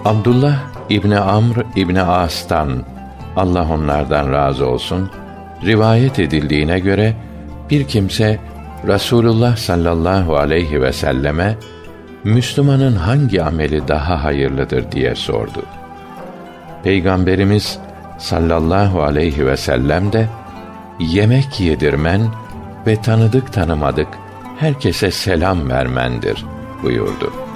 Abdullah İbni Amr İbni As'tan, Allah onlardan razı olsun, rivayet edildiğine göre bir kimse Rasulullah sallallahu aleyhi ve selleme Müslümanın hangi ameli daha hayırlıdır diye sordu. Peygamberimiz sallallahu aleyhi ve sellem de yemek yedirmen ve tanıdık tanımadık herkese selam vermendir buyurdu.